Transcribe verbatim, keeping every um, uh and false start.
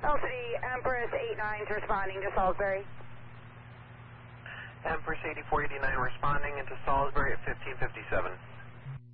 Velocity Empress eighty-nine is responding to Salisbury. Empress eighty-four eighty-nine responding into Salisbury at fifteen fifty-seven.